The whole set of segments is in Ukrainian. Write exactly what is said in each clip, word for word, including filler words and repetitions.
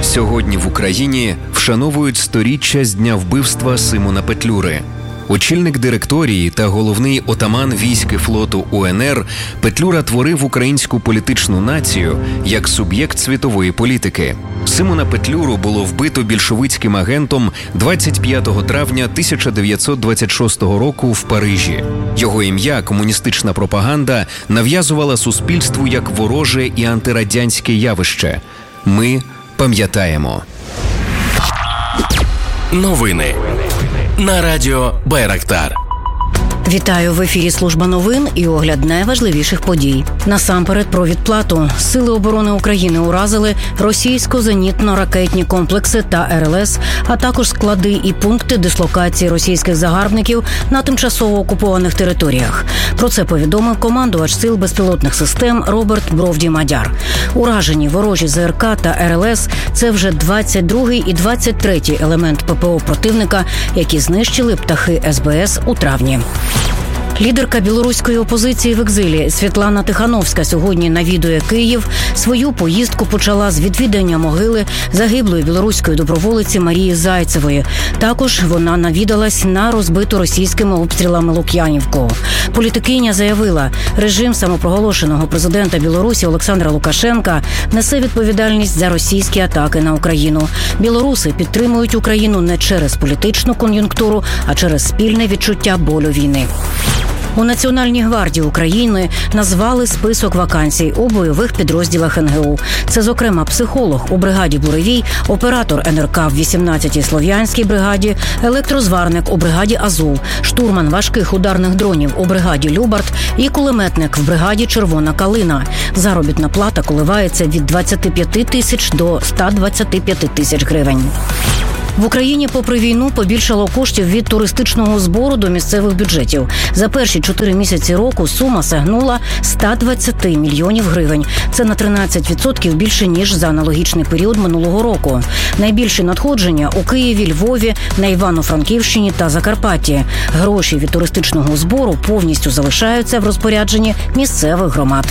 Сьогодні в Україні вшановують сторіччя з дня вбивства Симона Петлюри. Очільник директорії та головний отаман військ і флоту УНР, Петлюра творив українську політичну націю як суб'єкт світової політики. Симона Петлюру було вбито більшовицьким агентом двадцять п'ятого травня тисяча дев'ятсот двадцять шостого року в Парижі. Його ім'я комуністична пропаганда нав'язувала суспільству як вороже і антирадянське явище. Ми пам'ятаємо. Новини на радіо Байрактар. Вітаю, в ефірі служба новин і огляд найважливіших подій. Насамперед про відплату. Сили оборони України уразили російсько-зенітно-ракетні комплекси та ар ел ес, а також склади і пункти дислокації російських загарбників на тимчасово окупованих територіях. Про це повідомив командувач сил безпілотних систем Роберт Бровді-Мадяр. Уражені ворожі зе ер ка та ар ел ес – це вже двадцять другий і двадцять третій елемент пе пе о противника, які знищили птахи ес бе ес у травні. Лідерка білоруської опозиції в екзилі Світлана Тихановська сьогодні навідує Київ. Свою поїздку почала з відвідання могили загиблої білоруської доброволиці Марії Зайцевої. Також вона навідалась на розбиту російськими обстрілами Лук'янівку. Політикиня заявила, режим самопроголошеного президента Білорусі Олександра Лукашенка несе відповідальність за російські атаки на Україну. Білоруси підтримують Україну не через політичну кон'юнктуру, а через спільне відчуття болю війни. У Національній гвардії України назвали список вакансій у бойових підрозділах ен ге у. Це, зокрема, психолог у бригаді «Буревій», оператор ен ер ка в вісімнадцятій Слов'янській бригаді, електрозварник у бригаді «Азов», штурман важких ударних дронів у бригаді «Любард» і кулеметник в бригаді «Червона калина». Заробітна плата коливається від двадцяти п'яти тисяч до ста двадцяти п'яти тисяч гривень. В Україні, попри війну, побільшало коштів від туристичного збору до місцевих бюджетів. За перші чотири місяці року сума сягнула ста двадцяти мільйонів гривень. Це на тринадцять відсотків більше, ніж за аналогічний період минулого року. Найбільші надходження у Києві, Львові, на Івано-Франківщині та Закарпатті. Гроші від туристичного збору повністю залишаються в розпорядженні місцевих громад.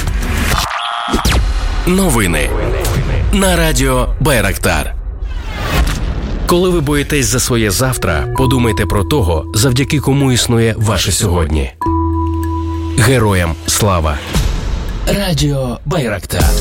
Новини на радіо Байрактар. Коли ви боїтесь за своє завтра, подумайте про того, завдяки кому існує ваше сьогодні. Героям слава! Радіо Байрактар.